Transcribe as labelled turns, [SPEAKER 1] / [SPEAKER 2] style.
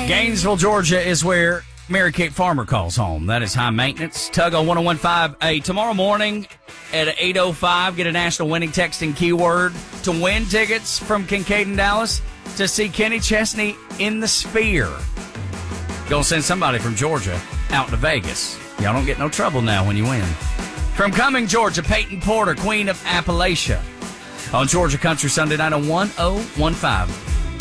[SPEAKER 1] Gainesville, Georgia is where Mary Kate Farmer calls home. That is high maintenance. Tug on 101.5. Hey, tomorrow morning at 8:05, get a national winning text and keyword to win tickets from Kincaid and Dallas to see Kenny Chesney in the Sphere. Gonna send somebody from Georgia out to Vegas. Y'all don't get no trouble now when you win. From Cumming, Georgia, Peyton Porter, Queen of Appalachia. On Georgia Country Sunday night on 101.5.